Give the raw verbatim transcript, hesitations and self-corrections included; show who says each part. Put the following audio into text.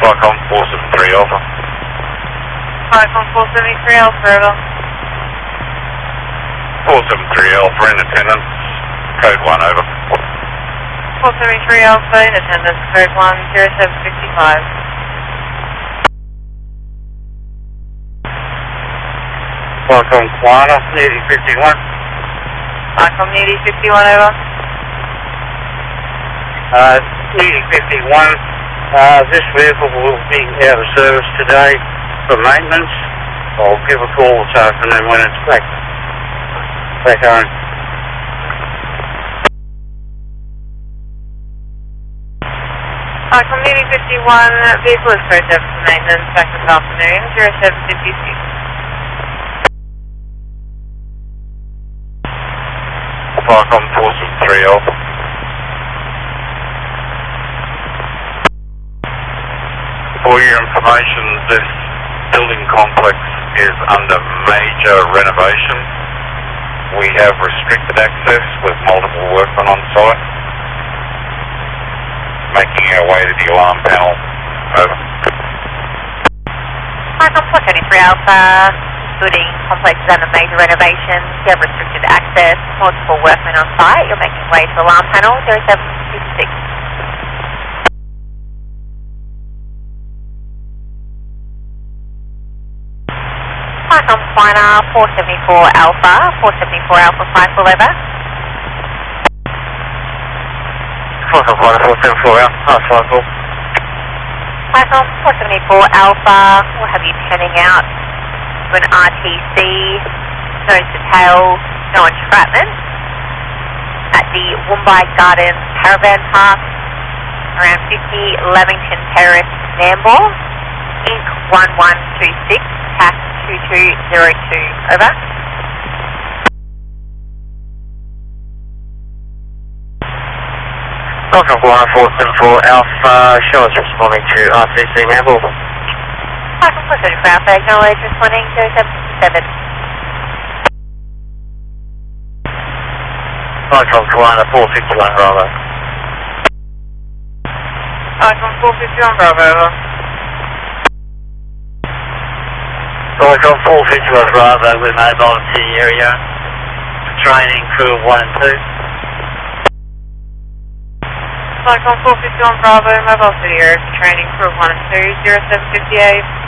Speaker 1: Flycom four seven three Alpha.
Speaker 2: Flycom four seven three Alpha, over.
Speaker 1: four seven three Alpha in attendance, code one over.
Speaker 2: four seven three Alpha in attendance, code one zero seven six five.
Speaker 1: Flycom Kwana, Newdy fifty-one.
Speaker 2: Flycom Newdy fifty-one, over.
Speaker 1: Uh, Newdy fifty-one, uh, this vehicle will be out of service today for maintenance. I'll give a call this afternoon when it's back, back home.
Speaker 2: Flycom Newdy fifty-one, vehicle is closed over for maintenance, back this afternoon, zero seven five six.
Speaker 1: Flycom four seven three Alpha. For your information, this building complex is under major renovation. We have restricted access with multiple workmen on site. Making our way to the alarm panel. Over.
Speaker 2: Flycom four seven three Alpha, building complex is under major renovation. You have restricted access, multiple workmen on site. You're making your way to the alarm panel, zero seven six six. Flycom Flyner four seven four Alpha, four seven four Alpha, five full over.
Speaker 1: Flycom Flyner four seven four Alpha, half cycle.
Speaker 2: Flycom four seven four Alpha, we'll have you turning out to an R T C, nose to tail, no entrapment, at the Woombye Gardens Caravan Park, around fifty Lavington Terrace, Nambour, Inc one one two six, C A C two two zero two, over.
Speaker 1: Flycom Flyner four seven four Alpha, show us responding to R T C Nambour.
Speaker 2: Flycom four seven four Alpha, acknowledge responding zero seven six seven.
Speaker 1: Flycom Flyner four fifty-one Bravo.
Speaker 2: Flycom four fifty-one Bravo, over.
Speaker 1: Flycom four fifty-one Bravo, we're mobile to the area. Training crew one and two.
Speaker 2: Flycom four fifty-one Bravo, mobile to the area, training crew one and two, zero seven five eight.